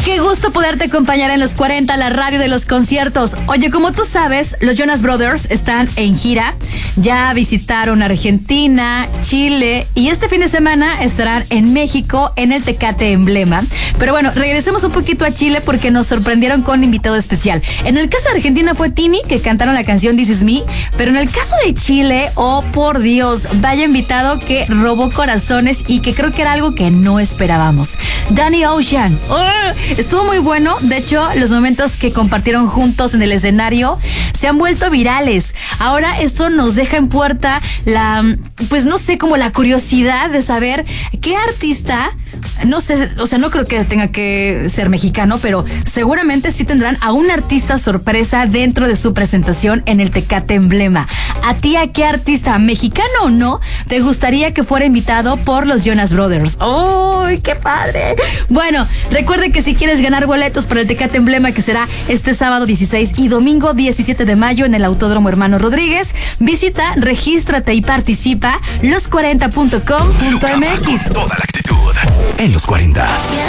Qué gusto poderte acompañar en los 40, la radio de los conciertos. Oye, como tú sabes, los Jonas Brothers están en gira. Ya visitaron Argentina, Chile y este fin de semana estarán en México en el Tecate Emblema. Pero bueno, regresemos un poquito a Chile porque nos sorprendieron con invitado especial. En el caso de Argentina fue Tini, que cantaron la canción This Is Me. Pero en el caso de Chile, oh por Dios, vaya invitado que robó corazones y que creo que era algo que no esperábamos. Danny Ocean. Estuvo muy bueno. De hecho, los momentos que compartieron juntos en el escenario se han vuelto virales. Ahora esto nos deja en puerta pues no sé, como la curiosidad de saber qué artista, no sé, o sea, no creo que tenga que ser mexicano, pero seguramente sí tendrán a un artista sorpresa dentro de su presentación en el Tecate Emblema. ¿A ti a qué artista, mexicano o no, te gustaría que fuera invitado por los Jonas Brothers? ¡Uy, qué padre! Bueno, recuerden que si quieres ganar boletos para el Tecate Emblema, que será este sábado 16 y domingo 17 de mayo en el Autódromo Hermano Rodríguez, visita, regístrate y participa los40.com.mx. Toda la actitud en los 40.